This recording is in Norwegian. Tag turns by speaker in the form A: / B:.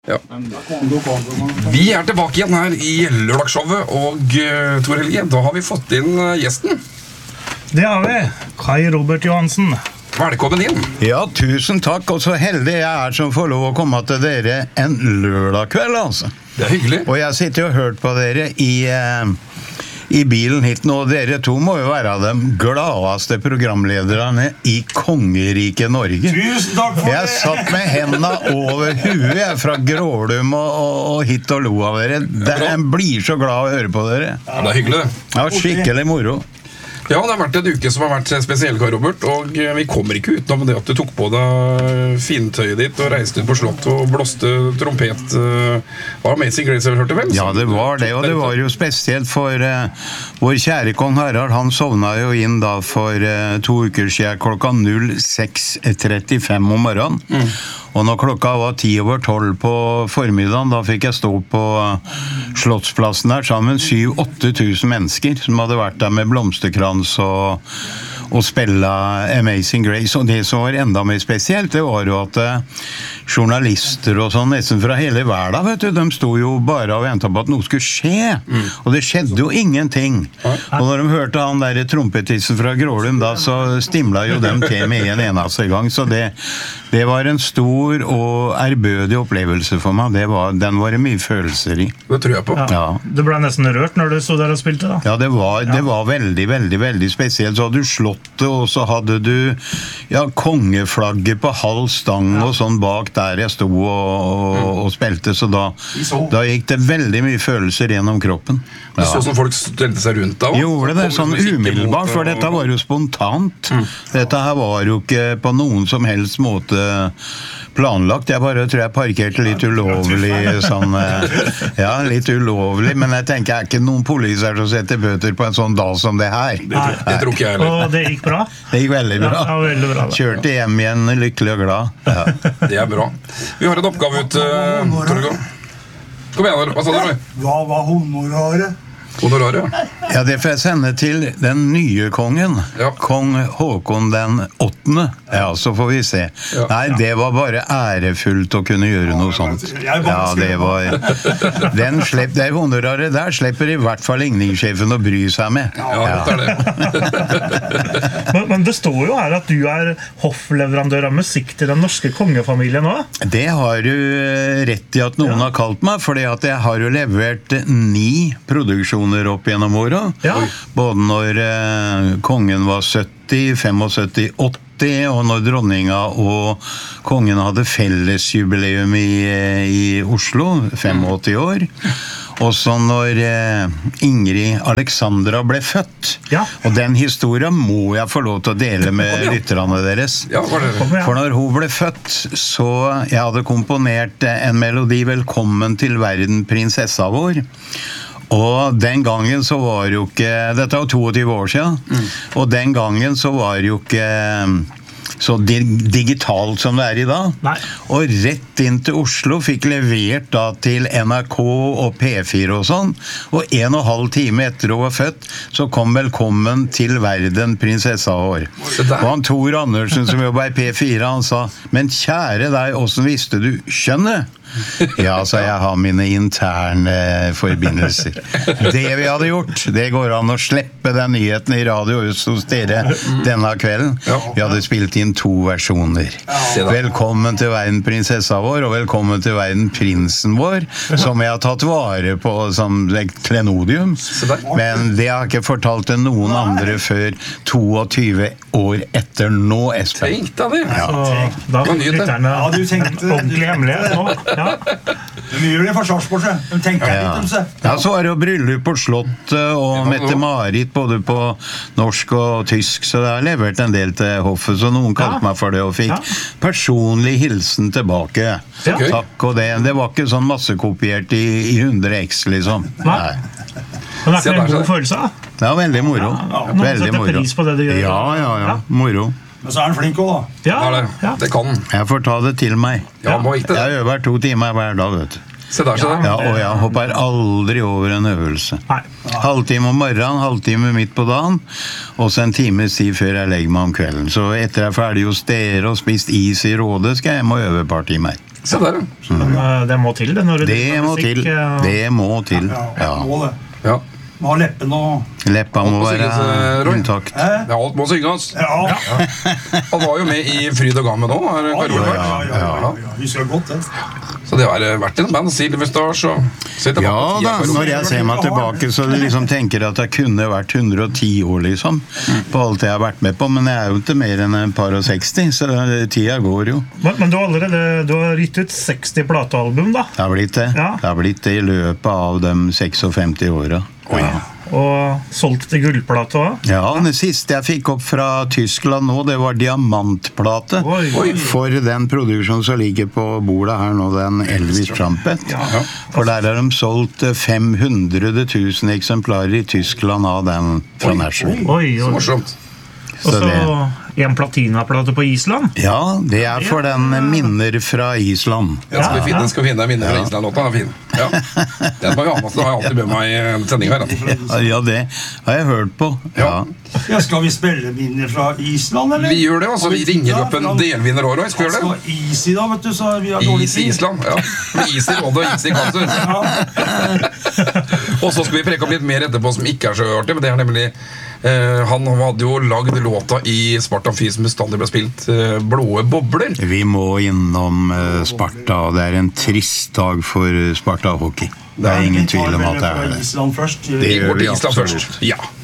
A: Ja. Vi tilbake igjen her i lørdagsshowet, og Tor Helge, da har vi fått inn gjesten.
B: Det har vi. Kai Robert Johansen.
A: Velkommen inn.
C: Ja, tusen takk, og så heldig jeg som får lov å komme til dere en lørdag kveld, altså.
A: Det hyggelig.
C: Og jeg sitter og hørt på dere i bilen hit nå. Dere to må jo være de gladeste programlederne i kongeriket Norge.
B: Tusen takk for det!
C: Jeg satt med hendene over huet fra Grålum og hit og lo av dere. Jeg blir så glad å høre på dere.
A: Ja, det hyggelig det.
C: Ja, skikkelig moro.
A: Ja, det har vært en uke som har vært spesiell, Kai Robert, og vi kommer ikke utenom det at du tok på deg fintøyet ditt og reiste ut på slott og blåste trompet. Det var Amazing Grace jeg hørte vel?
C: Ja, det var det, og det var jo spesielt for vår kjære kong Harald. Han sovna jo inn da for 2 uker siden klokka 06:35 om morgenen. Og når klokka var 11:10 på formiddagen, da fikk jeg stå på Slottsplassen der sammen 7-8 tusen mennesker som hadde vært der med blomsterkrans og spille Amazing Grace. Og det som var enda mer spesielt, det var jo at journalister og sånn, nesten fra hele verden, vet du, de sto jo bare og ventet på at noe skulle skje. Og det skjedde jo ingenting. Og når de hørte han der trompetisten fra Grålum, da så stimla jo dem til med en eneste gang. Så det var en stor og ærbødig opplevelse for meg. Den var det mye følelser i.
A: Det tror jeg på.
C: Ja.
B: Du ble nesten rørt når du stod der og spilte da.
C: Ja, det var veldig, veldig, veldig spesielt. Så hadde du slottet, og så hadde du kongeflagget på halv stang og sånn bak der jeg sto og spilte. Så da gikk det veldig mye følelser gjennom kroppen.
A: Du så som folk stelte seg rundt da?
C: Gjorde det sånn umiddelbart, for dette var jo spontant. Dette her var jo ikke på noen som helst måte planlagt. Jeg bare tror jeg parkerte litt ulovlig sånn, litt ulovlig, men jeg tenker jeg er ikke noen poliser som setter bøter på en sånn dag som det her.
A: Det tror ikke jeg heller.
B: Og det gikk bra?
C: Det gikk veldig bra.
B: Ja, veldig bra.
C: Kjørte hjem igjen lykkelig og glad. Ja.
A: Det er bra. Vi har en oppgave ut, Torgo. Kom igjen, hva sa du?
D: Hva var honoraret?
A: Honoraret?
C: Ja, det får jeg sende til den nye kongen.
A: Ja.
C: Kong Håkon den 8. Ja, så får vi se.
A: Ja.
C: Nei, det var bare ærefullt å kunne gjøre noe sånt. Ja, det var... Det honoraret der slipper i hvert fall ligningssjefen å bry seg med.
A: Ja, det er det.
B: Men det står jo her at du er hoffleverandør av musikk til den norske kongefamilien nå.
C: Det har du rett i at noen har kalt meg, fordi at jeg har jo levert 9 produksjoner opp gjennom året.
B: Ja.
C: Både når kongen var 70, 75, 80, og når dronninga og kongen hadde fellesjubileum i Oslo, 85 år. Og så når Ingrid Alexandra ble født.
B: Ja.
C: Og den historien må jeg få lov til å dele med lytterne deres.
A: Ja, var det?
C: For når hun ble født, så jeg hadde komponert en melodi, Velkommen til verden, prinsessa vår. Og den gangen så var jo ikke, dette var 22 år siden, og den gangen så var jo ikke så digitalt som det er i dag.
B: Nei.
C: Og rett inn til Oslo, fikk levert da til NRK og P4 og sånn, og 1,5 time etter hun var født, så kom Velkommen til verden, prinsessa vår. Og han Tor Andersen som jobbet i P4, han sa, men kjære deg, hvordan visste du skjønnet? Ja, så jeg har mine interne forbindelser. Det vi hadde gjort, det går an å slippe den nyheten i radio hos dere denne kvelden. Vi hadde spilt inn 2 versjoner. Velkommen til verden, prinsessa vår, og Velkommen til verden, prinsen vår, som jeg har tatt vare på som et klenodium. Men det har jeg ikke fortalt til noen andre før 22 år etter nå, Espen.
A: Tenk deg det.
B: Så da fikk lytterne
D: Ja, du tenkte
B: ordentlig hemmelighet nå. Ja.
D: De gjør det for Sarpsborg, de tenker litt om seg.
C: Ja, så var det jo bryllup på Slottet og Mette-Marit både på norsk og tysk, så det har levert en del til hoffet, så noen kalte meg for det og fikk personlig hilsen tilbake.
B: Ja.
C: Takk, og det var ikke sånn massekopiert i 100x liksom.
B: Nei. Men det er ikke en god følelse da?
C: Det var veldig moro.
B: Noen
C: Veldig
B: setter
C: moro.
B: pris på det du gjør.
C: Ja, moro.
D: Men så er han flink også, da.
B: Ja.
A: Det kan den.
C: Jeg får ta det til meg.
A: Ja, må ikke det.
C: Jeg øver 2 timer hver dag, vet du.
A: Se der.
C: Ja, og jeg hopper aldri over en øvelse.
B: Nei.
C: Halvtime om morgenen, halvtime midt på dagen, og så en times tid før jeg legger meg om kvelden. Så etter jeg er ferdig hos dere og spist is i rådet, skal jeg hjem og øve et par timer.
A: Se der,
B: Men det må til, det, når du
C: Det
B: driver med
C: må til.
B: musikk,
C: Det må til.
D: Ja, må det.
A: Ja.
D: Må ha leppen og
C: Leppa må
A: Alt må
C: være
A: synges, Roy.
C: intakt.
A: Ja, alt må synges.
D: Ja,
A: Han var jo med i Fryd og Gammen nå, er Kari Olberg.
D: ja. Husker godt det.
A: Så det har vært en band, Silverstar, så se tilbake
C: Ja
A: til
C: da,
A: Kari
C: når
A: Olberg.
C: jeg ser meg tilbake, så du liksom tenker at jeg kunne vært 110 år, liksom, på alt jeg har vært med på, men jeg er jo ikke mer enn et par og 60, så tida går jo.
B: Men du har gitt ut 60 platealbum, da.
C: Det har blitt det.
B: Ja.
C: Det har blitt det i løpet av de 56 åra.
B: Og solgt til gullplate også.
C: Ja, det siste jeg fikk opp fra Tyskland nå, det var diamantplate.
B: Oi.
C: For den produksjonen som ligger på bordet her nå, den Elvis Trumpet.
B: Ja.
C: For der har de solgt 500 000 eksemplarer i Tyskland av den fra Nashville.
B: Oi.
A: Så morsomt.
B: Og
C: Så
B: så
C: det-
B: en platinaplate på Island.
C: Ja, det er for den minner fra Island.
A: Den skal vi finne en vinner fra Island-låta, den er fin. Ja. Den må vi ha med, så det har jeg alltid med meg i en sending her. Da.
C: Ja, det har jeg hørt på. Ja.
D: Ja, skal vi spille minner fra Island, eller?
A: Vi gjør det, altså vi ringer opp en delvinner også, Roy. Skal vi gjøre det?
D: Skal is i da, vet du, så vi har dårlig
A: Is i Island, ja. Med is i rådet og is i kanter. Og så skal vi preke opp litt mer etterpå som ikke er så artig, men det er nemlig han hadde jo lagd låta i Sparta Amfi som bestandig ble spilt, Blåe bobler.
C: Vi må innom Sparta, og det er en trist dag for Sparta hockey. Det er ingen tvil om at det er det.
D: Island først.
C: Det
A: Vi
C: gjør
A: går
C: vi
A: til Island
C: absolutt.
A: først. Ja.